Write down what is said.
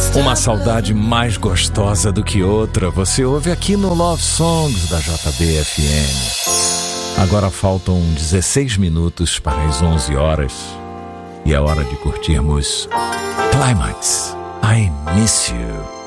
Uma saudade mais gostosa do que outra você ouve aqui no Love Songs da JBFM. Agora faltam 16 minutos para as 11 horas e é hora de curtirmos Climax, I Miss You.